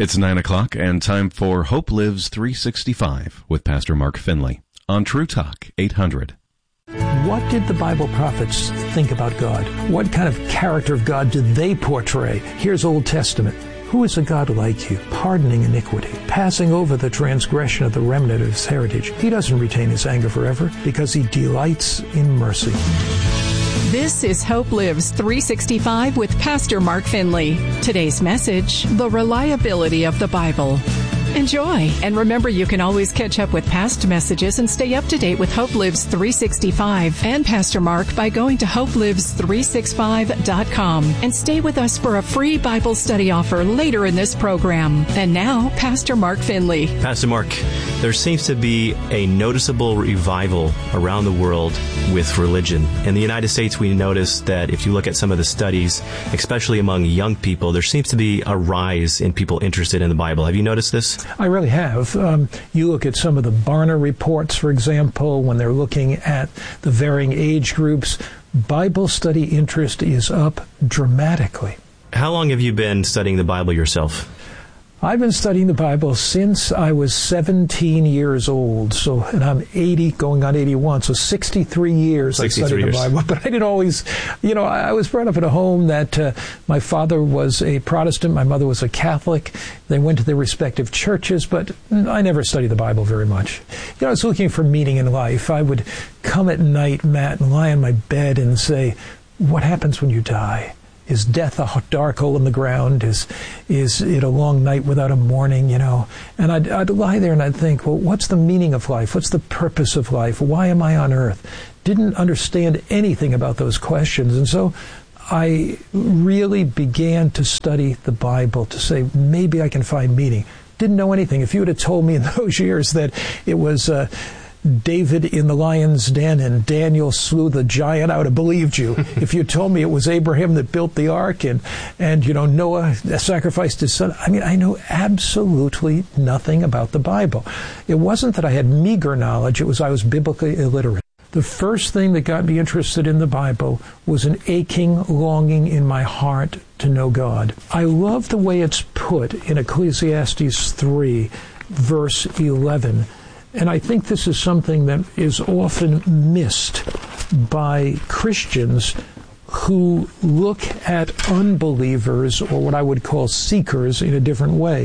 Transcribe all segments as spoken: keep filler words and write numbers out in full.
It's nine o'clock and time for Hope Lives three sixty-five with Pastor Mark Finley on True Talk eight hundred. What did the Bible prophets think about God? What kind of character of God did they portray? Here's Old Testament. Who is a God like you, pardoning iniquity, passing over the transgression of the remnant of his heritage? He doesn't retain his anger forever because he delights in mercy. This is Hope Lives three sixty-five with Pastor Mark Finley. Today's message, the reliability of the Bible. Enjoy, and remember you can always catch up with past messages and stay up to date with Hope Lives three sixty-five and Pastor Mark by going to hope lives three sixty-five dot com and stay with us for a free Bible study offer later in this program. And now, Pastor Mark Finley. Pastor Mark, there seems to be a noticeable revival around the world with religion. In the United States, we notice that if you look at some of the studies, especially among young people, there seems to be a rise in people interested in the Bible. Have you noticed this? I really have. Um, you look at some of the Barna reports, for example, when they're looking at the varying age groups, Bible study interest is up dramatically. How long have you been studying the Bible yourself? I've been studying the Bible since I was seventeen years old, so, and I'm eighty, going on eighty-one, so sixty-three years I studied the Bible. But I didn't always, you know, I was brought up in a home that uh, my father was a Protestant, my mother was a Catholic. They went to their respective churches, but I never studied the Bible very much. You know, I was looking for meaning in life. I would come at night, Matt, and lie in my bed and say, what happens when you die? Is death a dark hole in the ground? Is is it a long night without a morning, you know? And I'd, I'd lie there and I'd think, well, what's the meaning of life? What's the purpose of life? Why am I on earth? Didn't understand anything about those questions. And so I really began to study the Bible to say, maybe I can find meaning. Didn't know anything. If you would have told me in those years that it was Uh, David in the lion's den and Daniel slew the giant, I would have believed you. If you told me it was Abraham that built the ark and, and you know, Noah sacrificed his son, I mean, I know absolutely nothing about the Bible. It wasn't that I had meager knowledge, it was I was biblically illiterate. The first thing that got me interested in the Bible was an aching longing in my heart to know God. I love the way it's put in Ecclesiastes three, verse eleven. And I think this is something that is often missed by Christians who look at unbelievers, or what I would call seekers, in a different way.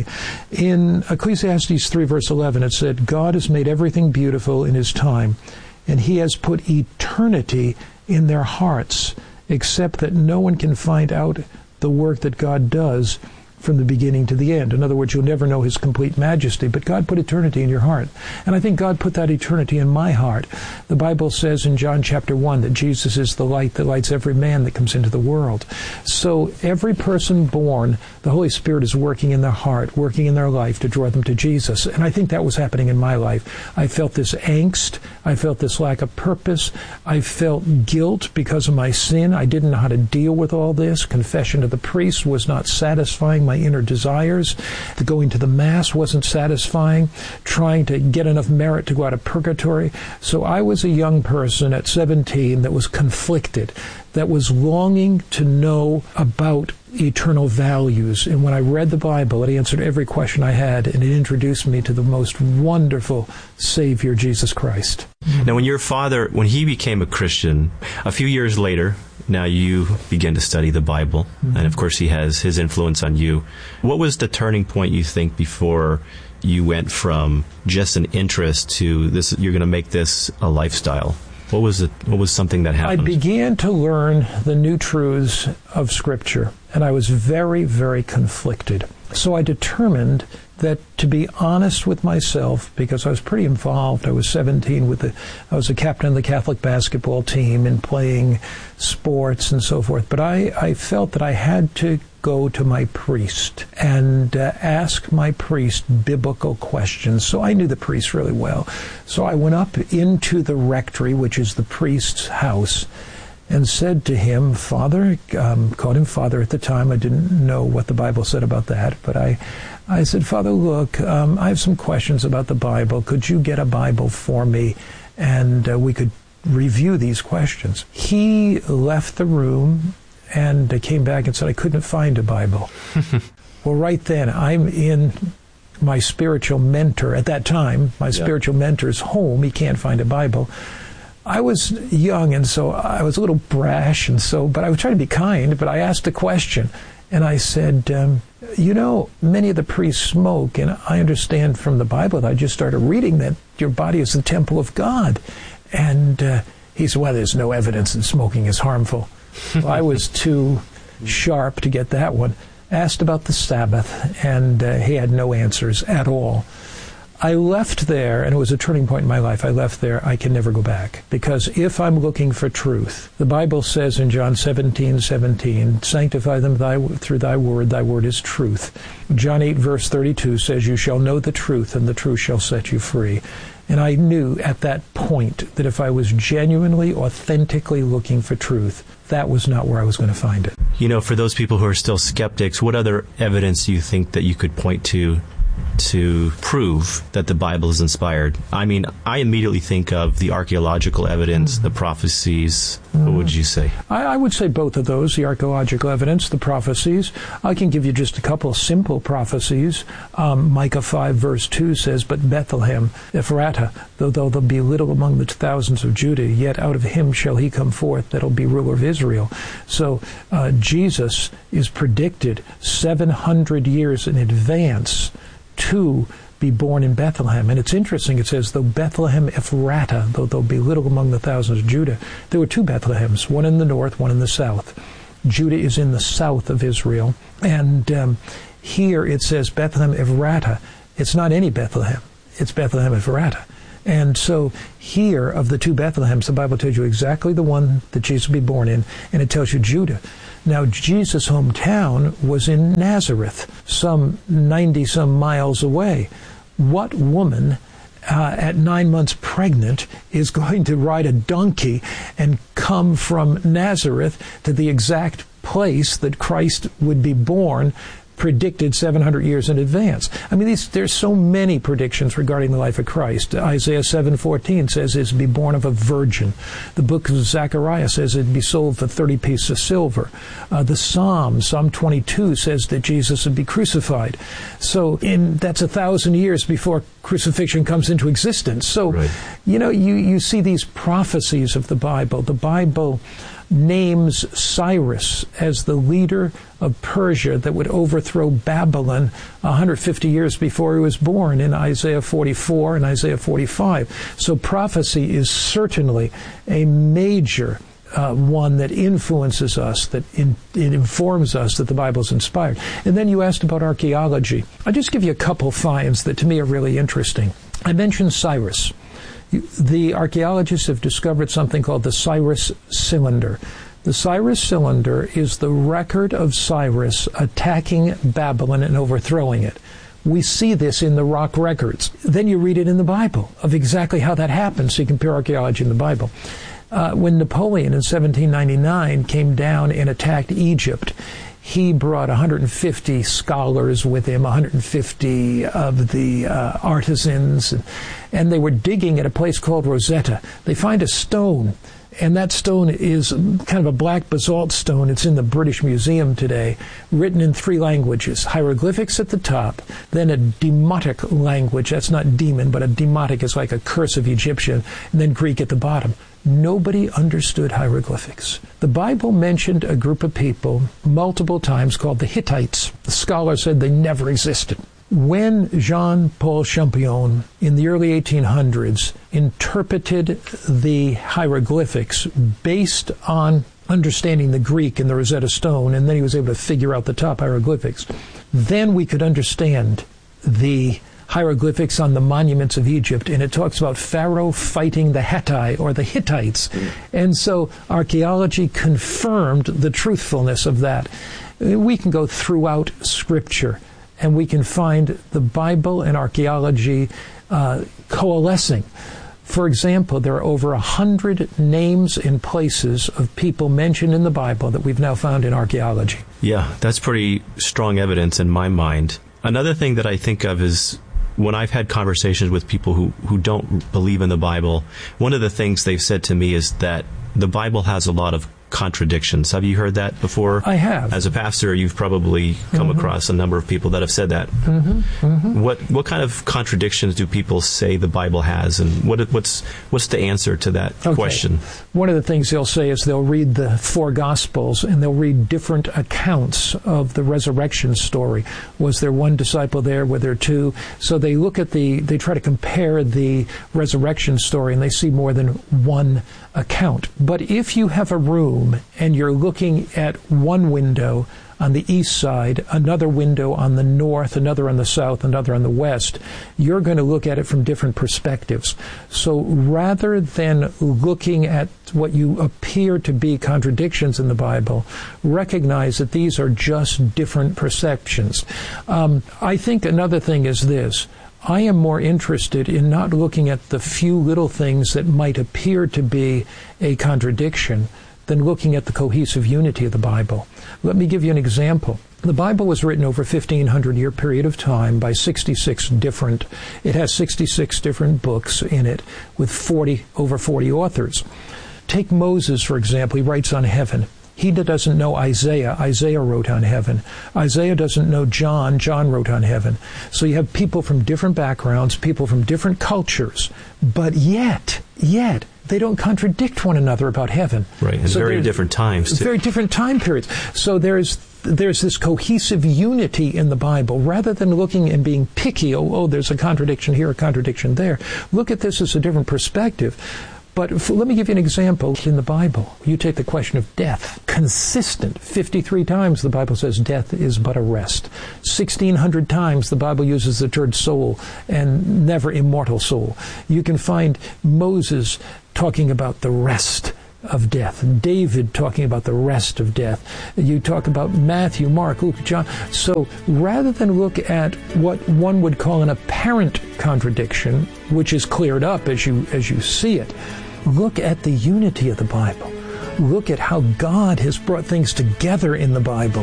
In Ecclesiastes three, verse eleven, it said, God has made everything beautiful in his time, and he has put eternity in their hearts, except that no one can find out the work that God does from the beginning to the end. In other words, you'll never know his complete majesty, but God put eternity in your heart. And I think God put that eternity in my heart. The Bible says in John chapter one that Jesus is the light that lights every man that comes into the world. So every person born, the Holy Spirit is working in their heart, working in their life to draw them to Jesus. And I think that was happening in my life. I felt this angst. I felt this lack of purpose. I felt guilt because of my sin. I didn't know how to deal with all this. Confession to the priest was not satisfying my inner desires. The going to the Mass wasn't satisfying. Trying to get enough merit to go out of purgatory. So I was a young person at seventeen that was conflicted, that was longing to know about eternal values. And when I read the Bible, it answered every question I had, and it introduced me to the most wonderful Savior, Jesus Christ. Now, when your father, when he became a Christian, a few years later, now you begin to study the Bible, mm-hmm. and of course he has his influence on you. What was the turning point, you think, before you went from just an interest to this, you're going to make this a lifestyle? What was it? What was something that happened? I began to learn the new truths of Scripture, and I was very, very conflicted. So I determined that to be honest with myself, because I was pretty involved. I was seventeen with the, I was a captain of the Catholic basketball team and playing sports and so forth. But I, I felt that I had to go to my priest and uh, ask my priest biblical questions. So I knew the priest really well. So I went up into the rectory, which is the priest's house, and said to him, Father, um, called him Father at the time. I didn't know what the Bible said about that, but I, I said, Father, look, um, I have some questions about the Bible. Could you get a Bible for me, and uh, we could review these questions? He left the room and I came back and said I couldn't find a Bible. Well, right then, I'm in my spiritual mentor at that time, my yeah. spiritual mentor's home. He can't find a Bible. I was young, and so I was a little brash, and so, but I was trying to be kind, but I asked a question, and I said, um, you know, many of the priests smoke, and I understand from the Bible that I just started reading that your body is the temple of God. And uh, he said, well, there's no evidence that smoking is harmful. Well, I was too sharp to get that one. Asked about the Sabbath, and uh, he had no answers at all. I left there, and it was a turning point in my life. I left there. I can never go back. Because if I'm looking for truth, the Bible says in John seventeen seventeen, sanctify them thy, through thy word. Thy word is truth. John eight, verse thirty-two says, you shall know the truth, and the truth shall set you free. And I knew at that point that if I was genuinely, authentically looking for truth, that was not where I was going to find it. You know, for those people who are still skeptics, what other evidence do you think that you could point to to prove that the Bible is inspired? I mean, I immediately think of the archaeological evidence, mm-hmm. the prophecies. Mm-hmm. What would you say? I, I would say both of those, the archaeological evidence, the prophecies. I can give you just a couple of simple prophecies. Um, Micah five, verse two says, but Bethlehem, Ephratah, though, though there be little among the thousands of Judah, yet out of him shall he come forth that'll be ruler of Israel. So uh, Jesus is predicted seven hundred years in advance to be born in Bethlehem. And it's interesting, it says, though Bethlehem Ephratah, though there'll be little among the thousands of Judah, there were two Bethlehems, one in the north, one in the south. Judah is in the south of Israel. And um, here it says Bethlehem Ephratah. It's not any Bethlehem. It's Bethlehem Ephratah. And so here, of the two Bethlehems, the Bible tells you exactly the one that Jesus will be born in, and it tells you Judah. Now, Jesus' hometown was in Nazareth, some ninety-some miles away. What woman uh, at nine months pregnant is going to ride a donkey and come from Nazareth to the exact place that Christ would be born, predicted seven hundred years in advance? I mean, these, there's so many predictions regarding the life of Christ. Isaiah seven fourteen says it's to be born of a virgin. The book of Zechariah says it'd be sold for thirty pieces of silver. Uh, the Psalm, Psalm twenty-two, says that Jesus would be crucified. So in, that's a thousand years before crucifixion comes into existence. So, right. you know, you, you see these prophecies of the Bible. The Bible names Cyrus as the leader of Persia that would overthrow Babylon one hundred fifty years before he was born in Isaiah forty-four and Isaiah forty-five. So prophecy is certainly a major uh, one that influences us, that in, it informs us that the Bible is inspired. And then you asked about archaeology. I'll just give you a couple finds that to me are really interesting. I mentioned Cyrus. The archaeologists have discovered something called the Cyrus Cylinder. The Cyrus Cylinder is the record of Cyrus attacking Babylon and overthrowing it. We see this in the rock records. Then you read it in the Bible of exactly how that happened, so you compare archaeology in the Bible. Uh, when Napoleon in seventeen ninety-nine came down and attacked Egypt, he brought one hundred fifty scholars with him, one hundred fifty of the uh, artisans, and, and they were digging at a place called Rosetta. They find a stone, and that stone is kind of a black basalt stone. It's in the British Museum today, written in three languages. Hieroglyphics at the top, then a demotic language. That's not demon, but a demotic is like a cursive Egyptian, and then Greek at the bottom. Nobody understood hieroglyphics. The Bible mentioned a group of people multiple times called the Hittites. The scholars said they never existed. When Jean-Paul Champollion in the early eighteen hundreds interpreted the hieroglyphics based on understanding the Greek and the Rosetta Stone, and then he was able to figure out the top hieroglyphics, then we could understand the hieroglyphics on the monuments of Egypt, and it talks about Pharaoh fighting the Hittite or the Hittites. And so archaeology confirmed the truthfulness of that. We can go throughout Scripture, and we can find the Bible and archaeology uh, coalescing. For example, there are over a hundred names and places of people mentioned in the Bible that we've now found in archaeology. Yeah, that's pretty strong evidence in my mind. Another thing that I think of is when I've had conversations with people who, who don't believe in the Bible, one of the things they've said to me is that the Bible has a lot of contradictions. Have you heard that before? I have. As a pastor, you've probably come mm-hmm. across a number of people that have said that. Mm-hmm. Mm-hmm. What what kind of contradictions do people say the Bible has, and what what's what's the answer to that okay. question? One of the things they'll say is they'll read the four Gospels and they'll read different accounts of the resurrection story. Was there one disciple there? Were there two? So they look at the, they try to compare the resurrection story and they see more than one account. But if you have a room and you're looking at one window on the east side, another window on the north, another on the south, another on the west, you're going to look at it from different perspectives. So rather than looking at what you appear to be contradictions in the Bible, recognize that these are just different perceptions. Um, I think another thing is this. I am more interested in not looking at the few little things that might appear to be a contradiction than looking at the cohesive unity of the Bible. Let me give you an example. The Bible was written over a fifteen hundred year period of time by sixty-six different, it has sixty-six different books in it with forty, over forty authors. Take Moses, for example. He writes on heaven. He doesn't know Isaiah. Isaiah wrote on heaven. Isaiah doesn't know John. John wrote on heaven. So you have people from different backgrounds, people from different cultures, but yet, yet, they don't contradict one another about heaven. Right, and so very different times, too. Very different time periods. So there's there's this cohesive unity in the Bible. Rather than looking and being picky, oh, oh, there's a contradiction here, a contradiction there, look at this as a different perspective. But f- let me give you an example in the Bible. You take the question of death. Consistent. fifty-three times the Bible says death is but a rest. sixteen hundred times the Bible uses the term soul and never immortal soul. You can find Moses talking about the rest of death. David talking about the rest of death. You talk about Matthew, Mark, Luke, John. So rather than look at what one would call an apparent contradiction, which is cleared up as you as you see it, look at the unity of the Bible. Look at how God has brought things together in the Bible.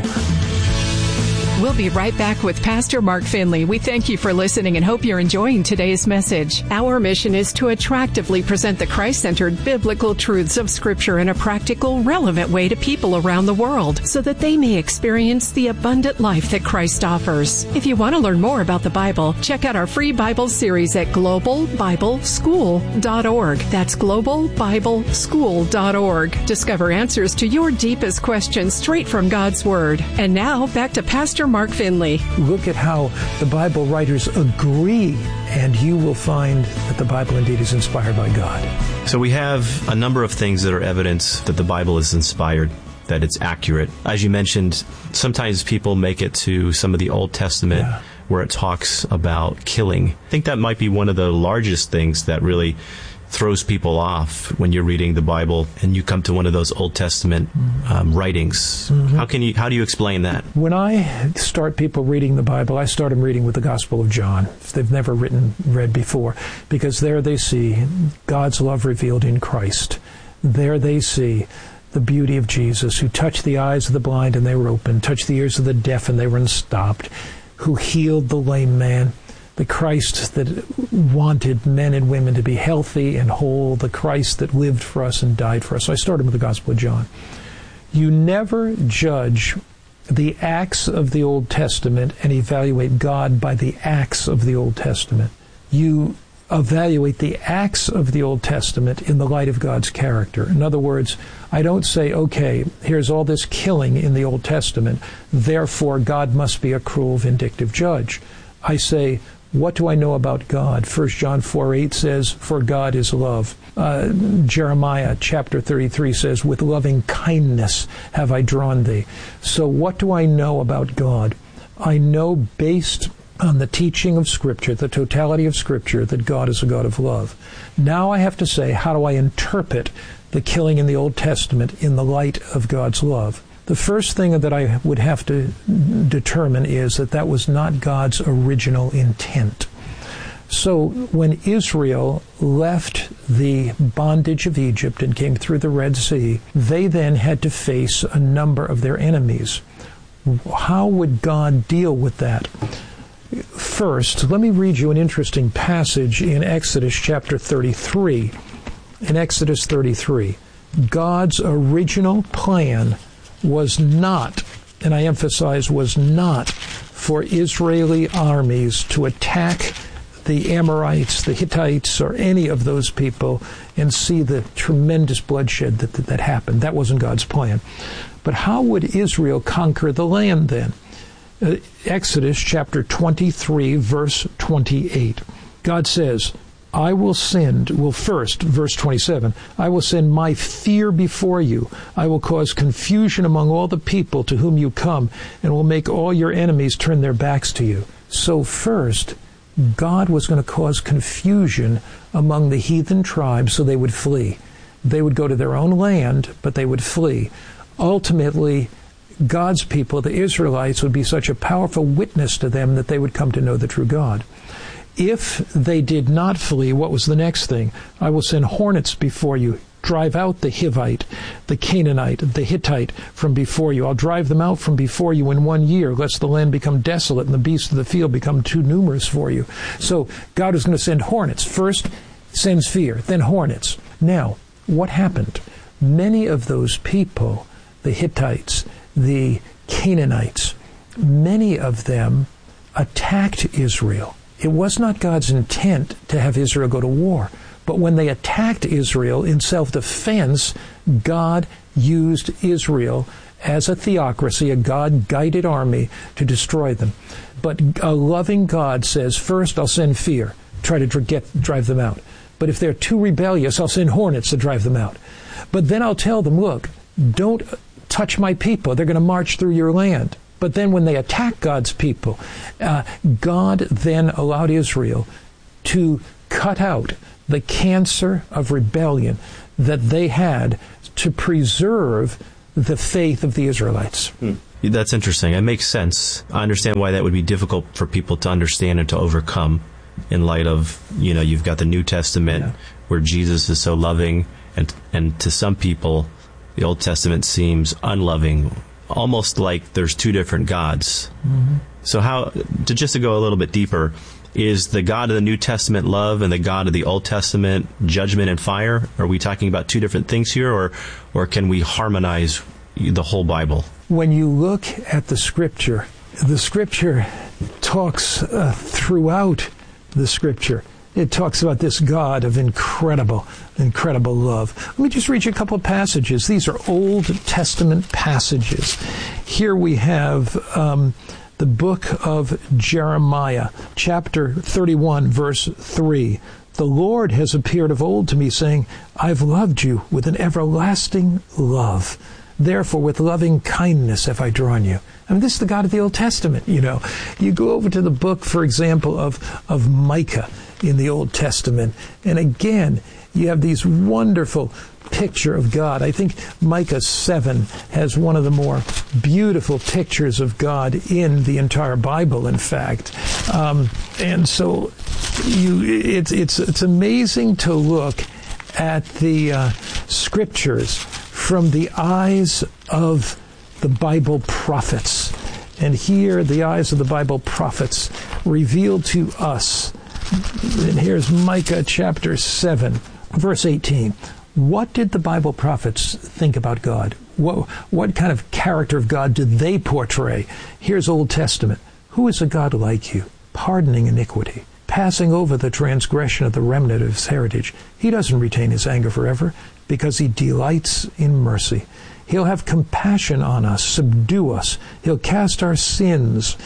We'll be right back with Pastor Mark Finley. We thank you for listening and hope you're enjoying today's message. Our mission is to attractively present the Christ-centered biblical truths of Scripture in a practical, relevant way to people around the world so that they may experience the abundant life that Christ offers. If you want to learn more about the Bible, check out our free Bible series at global bible school dot org. That's global bible school dot org. Discover answers to your deepest questions straight from God's Word. And now, back to Pastor Mark Finley. Look at how the Bible writers agree, and you will find that the Bible indeed is inspired by God. So we have a number of things that are evidence that the Bible is inspired, that it's accurate. As you mentioned, sometimes people make it to some of the Old Testament yeah. where it talks about killing. I think that might be one of the largest things that really throws people off when you're reading the Bible and you come to one of those Old Testament um, writings. Mm-hmm. How can you? How do you explain that? When I start people reading the Bible, I start them reading with the Gospel of John, if they've never written read before, because there they see God's love revealed in Christ. There they see the beauty of Jesus, who touched the eyes of the blind and they were opened, touched the ears of the deaf and they were unstopped, who healed the lame man. The Christ that wanted men and women to be healthy and whole, the Christ that lived for us and died for us. So I started with the Gospel of John. You never judge the acts of the Old Testament and evaluate God by the acts of the Old Testament. You evaluate the acts of the Old Testament in the light of God's character. In other words, I don't say, okay, here's all this killing in the Old Testament, therefore God must be a cruel, vindictive judge. I say, what do I know about God? First John four eight says, for God is love. Uh, Jeremiah chapter thirty-three says, with loving kindness have I drawn thee. So what do I know about God? I know based on the teaching of Scripture, the totality of Scripture, that God is a God of love. Now I have to say, how do I interpret the killing in the Old Testament in the light of God's love? The first thing that I would have to determine is that that was not God's original intent. So when Israel left the bondage of Egypt and came through the Red Sea, they then had to face a number of their enemies. How would God deal with that? First, let me read you an interesting passage in Exodus chapter thirty-three. In Exodus thirty-three. God's original plan was not, and I emphasize was not, for Israeli armies to attack the Amorites, the Hittites, or any of those people and see the tremendous bloodshed that, that, that happened. That wasn't God's plan. But how would Israel conquer the land then? Uh, Exodus chapter twenty-three, verse twenty-eight. God says, I will send, well first, verse twenty-seven, I will send my fear before you. I will cause confusion among all the people to whom you come, and will make all your enemies turn their backs to you. So first, God was going to cause confusion among the heathen tribes so they would flee. They would go to their own land, but they would flee. Ultimately, God's people, the Israelites, would be such a powerful witness to them that they would come to know the true God. If they did not flee, what was the next thing? I will send hornets before you. Drive out the Hivite, the Canaanite, the Hittite from before you. I'll drive them out from before you in one year, lest the land become desolate and the beasts of the field become too numerous for you. So God is going to send hornets. First, sends fear, then hornets. Now, what happened? Many of those people, the Hittites, the Canaanites, many of them attacked Israel. It was not God's intent to have Israel go to war. But when they attacked Israel in self-defense, God used Israel as a theocracy, a God-guided army, to destroy them. But a loving God says, first I'll send fear, try to get, drive them out. But if they're too rebellious, I'll send hornets to drive them out. But then I'll tell them, look, don't touch my people. They're going to march through your land. But then when they attack God's people, uh, God then allowed Israel to cut out the cancer of rebellion that they had to preserve the faith of the Israelites. Hmm. That's interesting. It makes sense. I understand why that would be difficult for people to understand and to overcome in light of, you know, you've got the New Testament, yeah, where Jesus is so loving, and and to some people, the Old Testament seems unloving, almost like there's two different gods. Mm-hmm. So how, to just to go a little bit deeper, is the God of the New Testament love and the God of the Old Testament judgment and fire? Are we talking about two different things here, or or can we harmonize the whole Bible? When you look at the Scripture, the Scripture talks uh, throughout the Scripture. It talks about this God of incredible, incredible love. Let me just read you a couple of passages. These are Old Testament passages. Here we have Um, the book of Jeremiah, chapter thirty-one, verse three. The Lord has appeared of old to me, saying, I've loved you with an everlasting love. Therefore, with loving kindness have I drawn you. I mean, this is the God of the Old Testament, you know. You go over to the book, for example, of, of Micah in the Old Testament, and again, you have these wonderful picture of God. I think Micah seven has one of the more beautiful pictures of God in the entire Bible, in fact. Um, and so you, it's, it's, it's amazing to look at the uh, Scriptures from the eyes of the Bible prophets. And here, the eyes of the Bible prophets reveal to us. And here's Micah chapter seven, verse eighteen. What did the Bible prophets think about God? What, what kind of character of God did they portray? Here's Old Testament. Who is a God like you, pardoning iniquity, passing over the transgression of the remnant of his heritage? He doesn't retain his anger forever, because he delights in mercy. He'll have compassion on us, subdue us. He'll cast our sins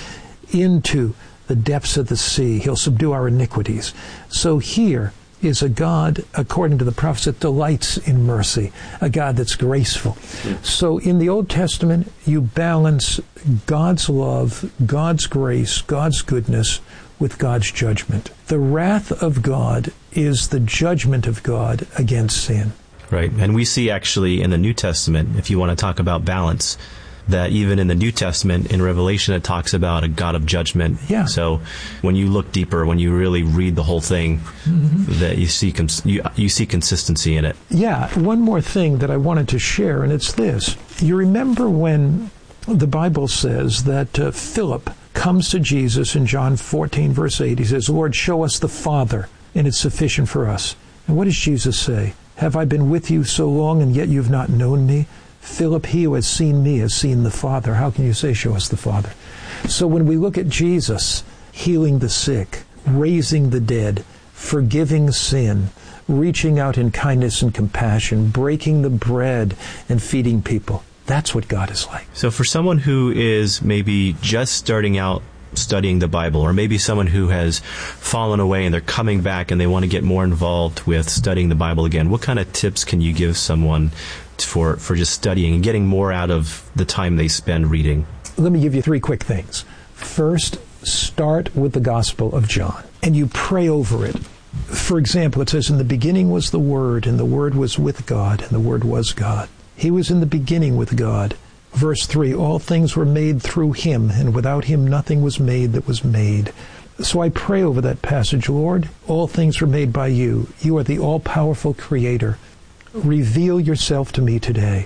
into the depths of the sea. He'll subdue our iniquities. So here is a God, according to the prophets, that delights in mercy, a God that's graceful. Yeah. So in the Old Testament, you balance God's love, God's grace, God's goodness with God's judgment. The wrath of God is the judgment of God against sin. Right. And we see actually in the New Testament, if you want to talk about balance, that even in the New Testament, in Revelation, it talks about a God of judgment. Yeah. So when you look deeper, when you really read the whole thing, mm-hmm. that you see cons- you, you see consistency in it. Yeah. One more thing that I wanted to share, and it's this. You remember when the Bible says that uh, Philip comes to Jesus in John fourteen, verse eight. He says, Lord, show us the Father, and it's sufficient for us. And what does Jesus say? Have I been with you so long, and yet you've not known me? Philip, he who has seen me has seen the Father. How can you say, show us the Father? So when we look at Jesus healing the sick, raising the dead, forgiving sin, reaching out in kindness and compassion, breaking the bread and feeding people, that's what God is like. So for someone who is maybe just starting out studying the Bible, or maybe someone who has fallen away and they're coming back and they want to get more involved with studying the Bible again, what kind of tips can you give someone for, for just studying and getting more out of the time they spend reading? Let me give you three quick things. First, start with the Gospel of John, and you pray over it. For example, it says, in the beginning was the Word, and the Word was with God, and the Word was God. He was in the beginning with God. Verse three, all things were made through him, and without him nothing was made that was made. So I pray over that passage, Lord, all things were made by you. You are the all-powerful Creator. Reveal yourself to me today.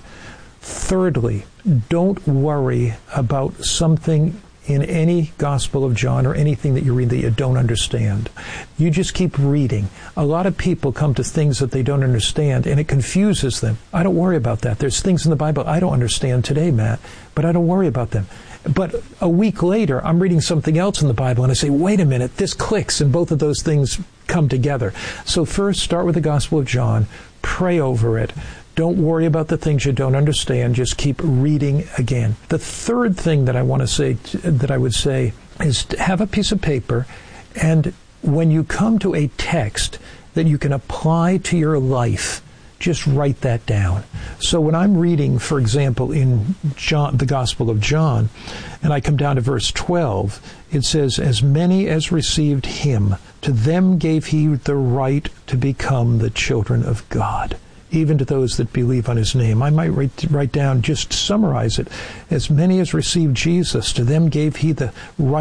Thirdly, don't worry about something in any Gospel of John or anything that you read that you don't understand. You just keep reading. A lot of people come to things that they don't understand, and it confuses them. I don't worry about that. There's things in the Bible I don't understand today, Matt, but I don't worry about them. But a week later, I'm reading something else in the Bible, and I say, wait a minute, this clicks, and both of those things come together. So first, start with the Gospel of John. Pray over it. Don't worry about the things you don't understand. Just keep reading again. The third thing that I want to say, that I would say, is to have a piece of paper, and when you come to a text that you can apply to your life, just write that down. So when I'm reading, for example, in John, the Gospel of John, and I come down to verse twelve, it says, as many as received him, to them gave he the right to become the children of God, even to those that believe on his name. I might write, write down, just summarize it. As many as received Jesus, to them gave he the right